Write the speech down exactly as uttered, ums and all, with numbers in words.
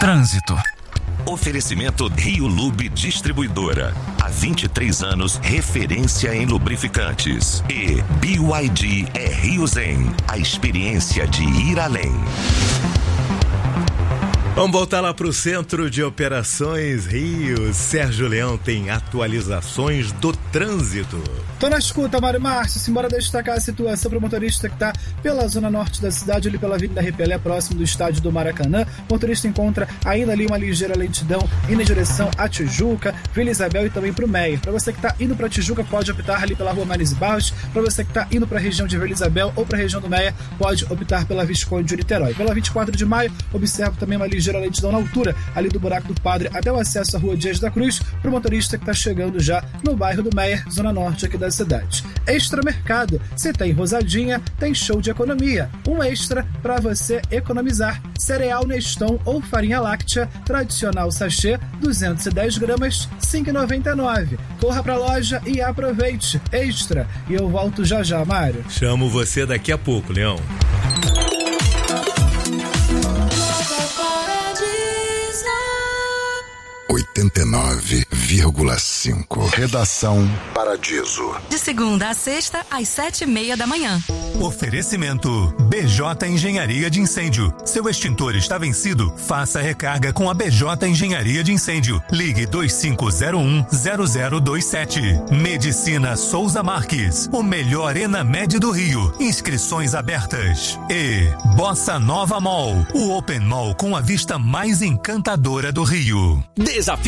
trânsito. Oferecimento Rio Lube Distribuidora. Há vinte e três anos, referência em lubrificantes. E B Y D é Rio Zen, a experiência de ir além. Vamos voltar lá para o Centro de Operações Rio. Sérgio Leão tem atualizações do trânsito. Tô na escuta, Mário Márcio. Simbora destacar a situação para o motorista que está pela zona norte da cidade, ali pela Avenida Repelé, próximo do estádio do Maracanã. O motorista encontra ainda ali uma ligeira lentidão indo em direção à Tijuca, Vila Isabel e também para o Meia. Para você que está indo para Tijuca, pode optar ali pela Rua Manes e Barros. Para você que está indo para a região de Vila Isabel ou para a região do Meia, pode optar pela Visconde de Niterói. Pela vinte e quatro de maio, observo também uma ligeira lentidão na altura ali do Buraco do Padre até o acesso à Rua Dias da Cruz, para o motorista que está chegando já no bairro do Meia, zona norte aqui da cidade. Extra Mercado, se tem rosadinha, tem show de economia. Um extra para você economizar. Cereal Neston ou farinha láctea tradicional sachê, duzentas e dez gramas, cinco reais e noventa e nove centavos. Corra para a loja e aproveite. Extra. E eu volto já já, Mário. Chamo você daqui a pouco, Leão. oitenta e nove vírgula cinco. Redação Paradiso. De segunda a sexta, às sete e meia da manhã. Oferecimento B J Engenharia de Incêndio. Seu extintor está vencido? Faça recarga com a B J Engenharia de Incêndio. Ligue dois cinco zero um zero zero dois sete. Medicina Souza Marques. O melhor Enamed do Rio. Inscrições abertas. E Bossa Nova Mall. O Open Mall com a vista mais encantadora do Rio. Desafio